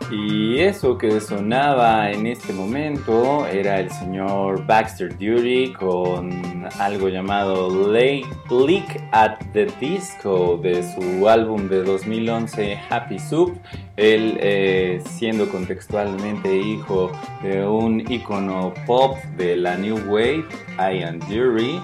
Y eso que sonaba en este momento era el señor Baxter Dury con algo llamado Leak at the Disco de su álbum de 2011 Happy Soup. Él siendo contextualmente hijo de un ícono pop de la New Wave, Ian Dury.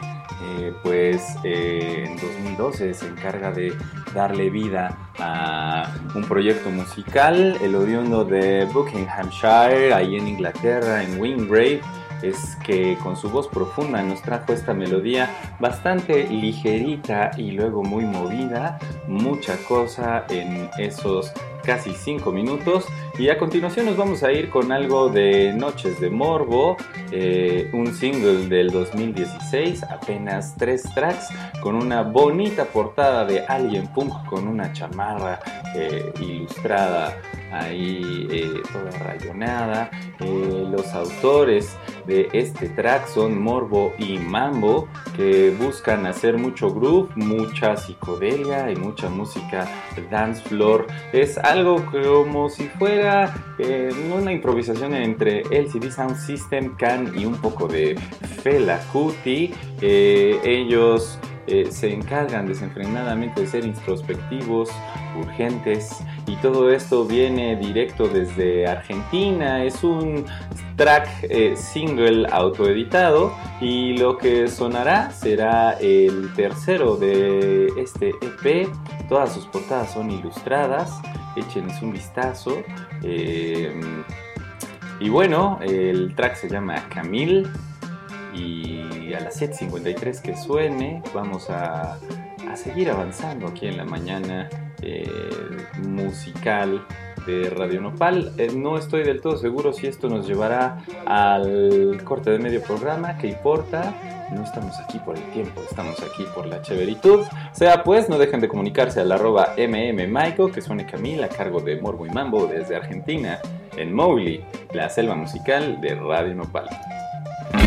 En 2012 se encarga de darle vida a un proyecto musical, el oriundo de Buckinghamshire, ahí en Inglaterra, en Wingrave. Es que con su voz profunda nos trajo esta melodía bastante ligerita y luego muy movida, mucha cosa en esos casi 5 minutos. Y a continuación nos vamos a ir con algo de Noches de Morbo, un single del 2016, apenas 3 tracks, con una bonita portada de Alien Punk con una chamarra ilustrada ahí toda rayonada. Los autores de este track son Morbo y Mambo, que buscan hacer mucho groove, mucha psicodelia y mucha música dance floor. Es algo como si fuera una improvisación entre LCD Sound System, Can y un poco de Fela Kuti. Ellos se encargan desenfrenadamente de ser introspectivos, urgentes, y todo esto viene directo desde Argentina. Es un track single autoeditado, y lo que sonará será el tercero de este EP. Todas sus portadas son ilustradas, échenles un vistazo. Y bueno, el track se llama Camille, y a las 7:53 que suene vamos a seguir avanzando aquí en la mañana musical de Radio Nopal. No estoy del todo seguro si esto nos llevará al corte de medio programa. ¿Qué importa? No estamos aquí por el tiempo, estamos aquí por la chéveritud. Sea pues, no dejen de comunicarse al @mmmaico, que suene Camila, a cargo de Morbo y Mambo desde Argentina, en Mowgli, la selva musical de Radio Nopal.